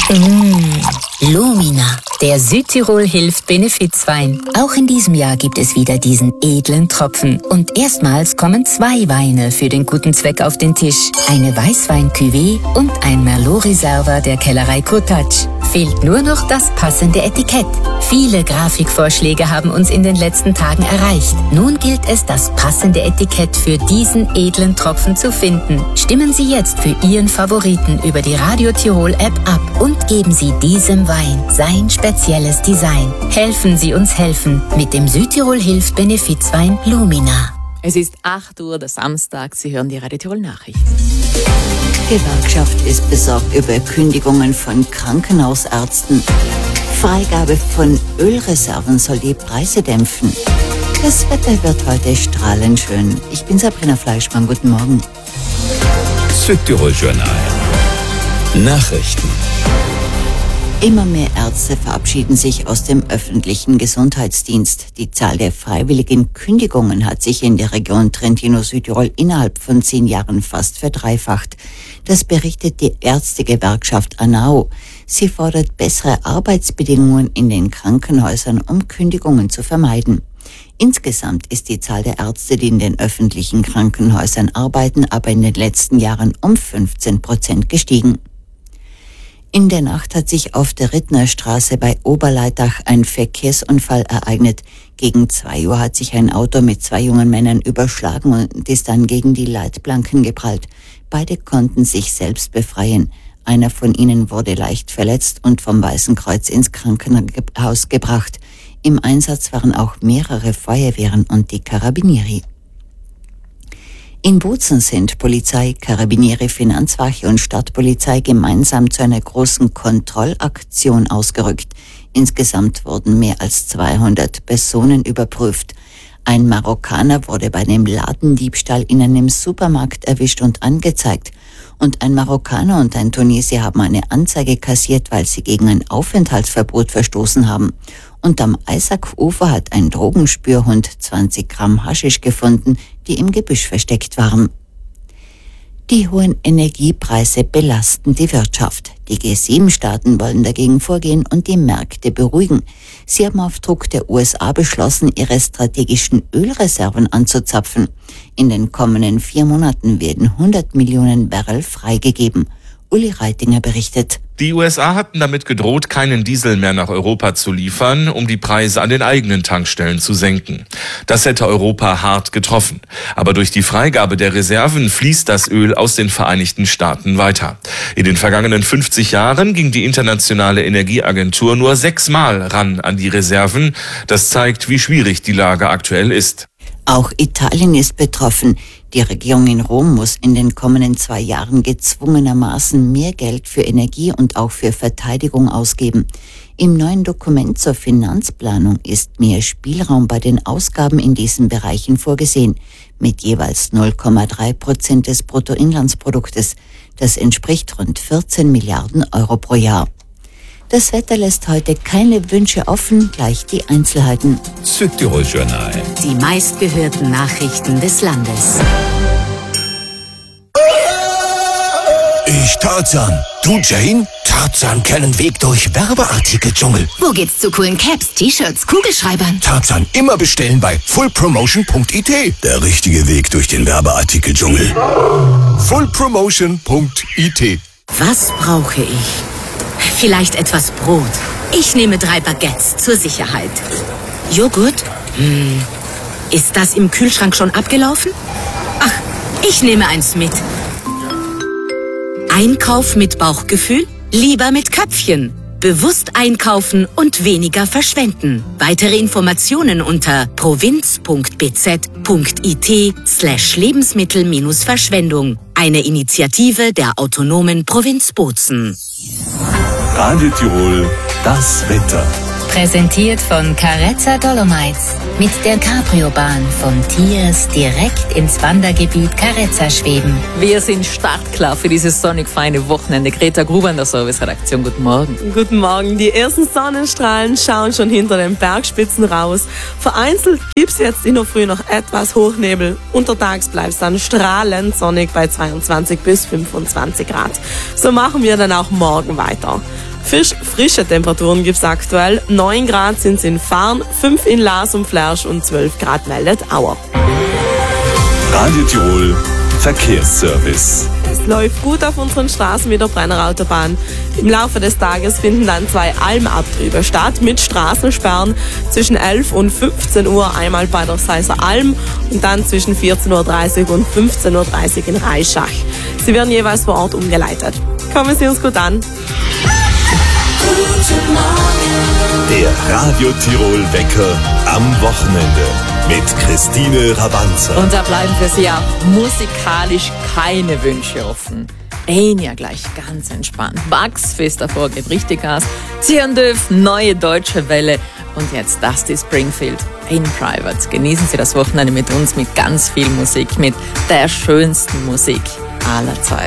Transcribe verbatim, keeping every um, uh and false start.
Mmh, Lumina, der Südtirol hilft Benefizwein. Auch in diesem Jahr gibt es wieder diesen edlen Tropfen. Und erstmals kommen zwei Weine für den guten Zweck auf den Tisch. Eine Weißwein-Cuvée und ein Merlot-Reserva der Kellerei Kurtatsch. Fehlt nur noch das passende Etikett. Viele Grafikvorschläge haben uns in den letzten Tagen erreicht. Nun gilt es, das passende Etikett für diesen edlen Tropfen zu finden. Stimmen Sie jetzt für Ihren Favoriten über die Radio Tirol App ab und geben Sie diesem Wein sein spezielles Design. Helfen Sie uns helfen mit dem Südtirol hilft Benefizwein Lumina. Es ist acht Uhr, der Samstag. Sie hören die Radio Tirol Nachrichten. Gewerkschaft ist besorgt über Kündigungen von Krankenhausärzten. Freigabe von Ölreserven soll die Preise dämpfen. Das Wetter wird heute strahlend schön. Ich bin Sabrina Fleischmann. Guten Morgen. Südtirol Journal. Nachrichten. Immer mehr Ärzte verabschieden sich aus dem öffentlichen Gesundheitsdienst. Die Zahl der freiwilligen Kündigungen hat sich in der Region Trentino-Südtirol innerhalb von zehn Jahren fast verdreifacht. Das berichtet die Ärztegewerkschaft ANAO. Sie fordert bessere Arbeitsbedingungen in den Krankenhäusern, um Kündigungen zu vermeiden. Insgesamt ist die Zahl der Ärzte, die in den öffentlichen Krankenhäusern arbeiten, aber in den letzten Jahren um fünfzehn Prozent gestiegen. In der Nacht hat sich auf der Rittnerstraße bei Oberleitach ein Verkehrsunfall ereignet. Gegen zwei Uhr hat sich ein Auto mit zwei jungen Männern überschlagen und ist dann gegen die Leitplanken geprallt. Beide konnten sich selbst befreien. Einer von ihnen wurde leicht verletzt und vom Weißen Kreuz ins Krankenhaus gebracht. Im Einsatz waren auch mehrere Feuerwehren und die Carabinieri. In Bozen sind Polizei, Carabinieri, Finanzwache und Stadtpolizei gemeinsam zu einer großen Kontrollaktion ausgerückt. Insgesamt wurden mehr als zweihundert Personen überprüft. Ein Marokkaner wurde bei einem Ladendiebstahl in einem Supermarkt erwischt und angezeigt. Und ein Marokkaner und ein Tunesier haben eine Anzeige kassiert, weil sie gegen ein Aufenthaltsverbot verstoßen haben. Und am Eisack-Ufer hat ein Drogenspürhund zwanzig Gramm Haschisch gefunden, die im Gebüsch versteckt waren. Die hohen Energiepreise belasten die Wirtschaft. Die G sieben Staaten wollen dagegen vorgehen und die Märkte beruhigen. Sie haben auf Druck der U S A beschlossen, ihre strategischen Ölreserven anzuzapfen. In den kommenden vier Monaten werden hundert Millionen Barrel freigegeben. Uli Reitinger berichtet. Die U S A hatten damit gedroht, keinen Diesel mehr nach Europa zu liefern, um die Preise an den eigenen Tankstellen zu senken. Das hätte Europa hart getroffen. Aber durch die Freigabe der Reserven fließt das Öl aus den Vereinigten Staaten weiter. In den vergangenen fünfzig Jahren ging die Internationale Energieagentur nur sechsmal ran an die Reserven. Das zeigt, wie schwierig die Lage aktuell ist. Auch Italien ist betroffen. Die Regierung in Rom muss in den kommenden zwei Jahren gezwungenermaßen mehr Geld für Energie und auch für Verteidigung ausgeben. Im neuen Dokument zur Finanzplanung ist mehr Spielraum bei den Ausgaben in diesen Bereichen vorgesehen, mit jeweils null Komma drei Prozent des Bruttoinlandsproduktes. Das entspricht rund vierzehn Milliarden Euro pro Jahr. Das Wetter lässt heute keine Wünsche offen, gleich die Einzelheiten. Südtirol Journal. Die meistgehörten Nachrichten des Landes. Ich Tarzan. Du Jane? Tarzan kennen Weg durch Werbeartikel-Dschungel. Wo geht's zu coolen Caps, T-Shirts, Kugelschreibern? Tarzan immer bestellen bei full promotion punkt i t. Der richtige Weg durch den Werbeartikel-Dschungel. full promotion punkt i t. Was brauche ich? Vielleicht etwas Brot. Ich nehme drei Baguettes zur Sicherheit. Joghurt? Hm. Ist das im Kühlschrank schon abgelaufen? Ach, ich nehme eins mit. Einkauf mit Bauchgefühl? Lieber mit Köpfchen. Bewusst einkaufen und weniger verschwenden. Weitere Informationen unter provinz punkt b z punkt i t slash Lebensmittel minus Verschwendung. Eine Initiative der autonomen Provinz Bozen. Radio Tirol, das Wetter. Präsentiert von Carezza Dolomites. Mit der Cabrio-Bahn von Tiers direkt ins Wandergebiet Carezza schweben. Wir sind startklar für dieses sonnig feine Wochenende. Greta Gruber in der Serviceredaktion. Guten Morgen. Guten Morgen. Die ersten Sonnenstrahlen schauen schon hinter den Bergspitzen raus. Vereinzelt gibt es jetzt in der Früh noch etwas Hochnebel. Untertags bleibt es dann strahlend sonnig bei zweiundzwanzig bis fünfundzwanzig Grad. So machen wir dann auch morgen weiter. Fisch, frische Temperaturen gibt es aktuell. neun Grad sind es in Farn, fünf in Laas und Flersch und zwölf Grad meldet Auer. Radio Tirol Verkehrsservice. Es läuft gut auf unseren Straßen mit der Brennerautobahn. Im Laufe des Tages finden dann zwei Almabtriebe statt mit Straßensperren zwischen elf und fünfzehn Uhr, einmal bei der Seiser Alm und dann zwischen vierzehn Uhr dreißig und fünfzehn Uhr dreißig in Reischach. Sie werden jeweils vor Ort umgeleitet. Kommen Sie uns gut an. Der Radio Tirol Wecker am Wochenende mit Christine Rabanza. Und da bleiben für Sie auch musikalisch keine Wünsche offen. Ein ja gleich ganz entspannt. Bugsfest davor geht richtig Gas. Sie hören dürfen neue deutsche Welle. Und jetzt Dusty Springfield in Private. Genießen Sie das Wochenende mit uns mit ganz viel Musik, mit der schönsten Musik aller Zeiten.